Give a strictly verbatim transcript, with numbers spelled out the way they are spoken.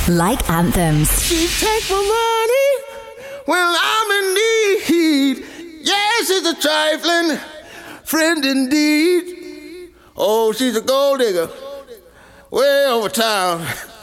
Like anthems. She takes my money when I'm in need. Yes, she's a trifling friend indeed. Oh, she's a gold digger way over town.